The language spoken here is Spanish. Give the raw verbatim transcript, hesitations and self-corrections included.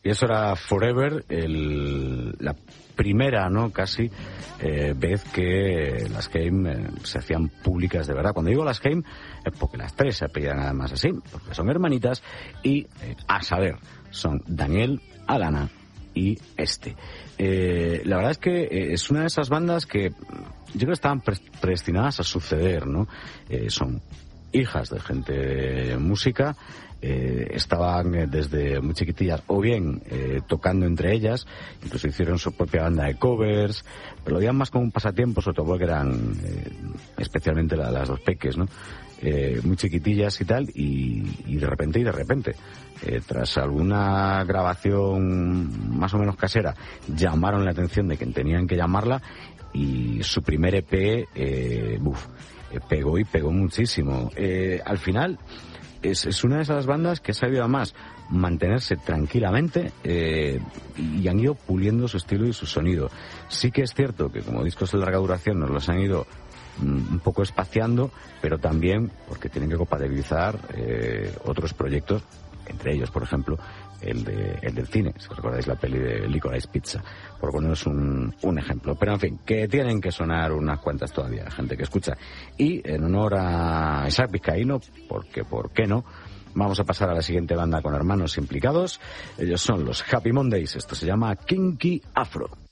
Y eso era Forever, el, la primera, ¿no? Casi eh, vez que las Haim eh, se hacían públicas de verdad. Cuando digo las Haim es porque las tres se apellidan además así, porque son hermanitas y, eh, a saber, son Daniel, Alana y este. Eh, la verdad es que eh, es una de esas bandas que yo creo que estaban pre- predestinadas a suceder, ¿no? Eh, son hijas de gente de música. Eh, estaban eh, desde muy chiquitillas o bien eh, tocando entre ellas, incluso hicieron su propia banda de covers, pero lo veían más como un pasatiempo, sobre todo porque eran eh, especialmente la, las dos peques, ¿no? Eh, muy chiquitillas y tal, y, y de repente y de repente eh, tras alguna grabación más o menos casera llamaron la atención de quien tenían que llamarla, y su primer E P eh, uf, eh, pegó y pegó muchísimo. Eh, al final Es, es una de esas bandas que ha sabido además mantenerse tranquilamente eh, y han ido puliendo su estilo y su sonido. Sí que es cierto que como discos de larga duración nos los han ido mm, un poco espaciando, pero también porque tienen que compatibilizar eh, otros proyectos, entre ellos, por ejemplo, el de el del cine, si recordáis la peli de Licorice Pizza, por poneros un, un ejemplo. Pero en fin, que tienen que sonar unas cuantas todavía, gente que escucha. Y en honor a Isaac Vizcaíno, porque ¿por qué no?, vamos a pasar a la siguiente banda con hermanos implicados. Ellos son los Happy Mondays. Esto se llama Kinky Afro.